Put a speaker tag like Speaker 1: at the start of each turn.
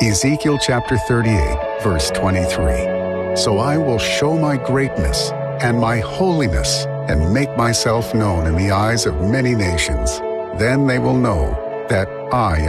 Speaker 1: Ezekiel chapter 38, verse 23. So I will show my greatness and my holiness and make myself known in the eyes of many nations. Then they will know that I